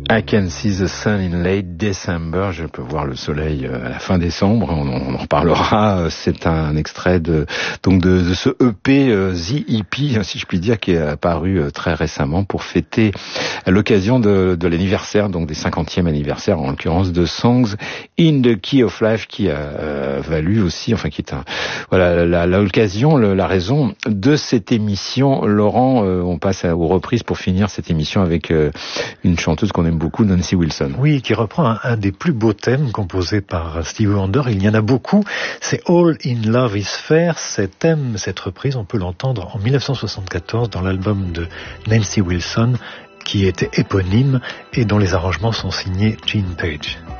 I can see the sun in late December. Je peux voir le soleil à la fin décembre. On en reparlera. C'est un extrait de ce EP The EP, si je puis dire, qui est apparu très récemment pour fêter à l'occasion de l'anniversaire, donc des 50e anniversaire, en l'occurrence de Songs in the Key of Life, qui a valu aussi, enfin qui est l'occasion, la raison de cette émission. Laurent, on passe aux reprises pour finir cette émission avec une chanteuse qu'on aime beaucoup, Nancy Wilson. Oui, qui reprend un des plus beaux thèmes composés par Stevie Wonder. Il y en a beaucoup. C'est All in Love is Fair. Cet thème, cette reprise, on peut l'entendre en 1974 dans l'album de Nancy Wilson, qui était éponyme et dont les arrangements sont signés Gene Page.